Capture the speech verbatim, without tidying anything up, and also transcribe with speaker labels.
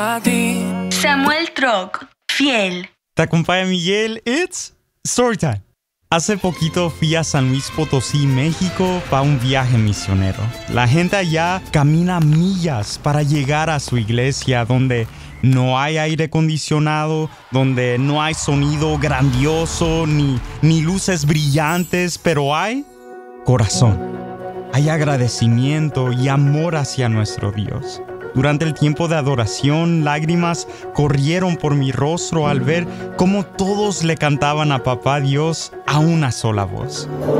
Speaker 1: a ti.
Speaker 2: Samuel Troc, fiel.
Speaker 3: Te acompaña Miguel. It's Storytime. Hace poquito fui a San Luis Potosí, México, para un viaje misionero. La gente allá camina millas para llegar a su iglesia, donde no hay aire acondicionado, donde no hay sonido grandioso, ni, ni luces brillantes, pero hay corazón. Hay agradecimiento y amor hacia nuestro Dios. Durante el tiempo de adoración, lágrimas corrieron por mi rostro al ver cómo todos le cantaban a Papá Dios a una sola voz.